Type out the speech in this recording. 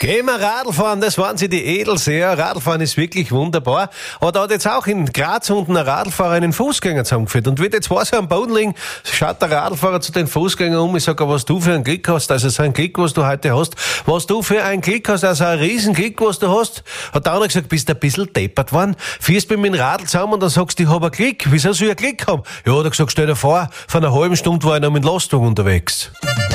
Gehen wir Radl fahren, das waren sie die Edelseher. Radlfahren ist wirklich wunderbar. Aber da hat jetzt auch in Graz unten ein Radlfahrer einen Fußgänger zusammengeführt. Und wird jetzt was am Boden liegen, schaut der Radlfahrer zu den Fußgängern um. Ich sage, was du für einen Glück hast, also so ein Glück, was du heute hast. Was du für ein Glück hast, also ein Riesenglück, was du hast. Hat der andere gesagt, bist du ein bisschen deppert worden? Fährst mit dem Radl zusammen und dann sagst du, ich hab ein Glück. Wieso soll ich ein Glück haben? Ja, hat er gesagt, stell dir vor, vor einer halben Stunde war ich noch mit dem Lastwagen unterwegs.